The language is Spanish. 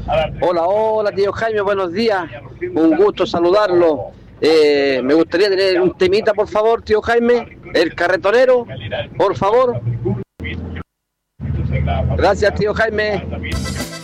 Hola, hola, tío Jaime, buenos días. Un gusto saludarlo. Me gustaría tener un temita, por favor, tío Jaime. El carretonero, por favor. Gracias, tío Jaime.